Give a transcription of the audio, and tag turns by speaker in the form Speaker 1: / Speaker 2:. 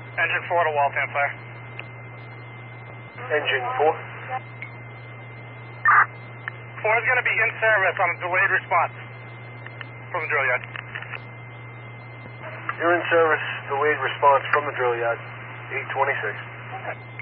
Speaker 1: Engine 4 to Waltham Fire.
Speaker 2: Engine 4.
Speaker 1: 4 is going to be in service on a delayed response from the drill yard.
Speaker 2: You're in service, delayed response from the drill yard, 826.